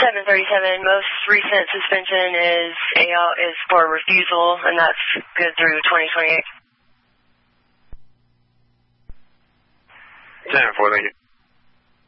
737, most recent suspension is for refusal, and that's good through 2028. 10-4, thank you.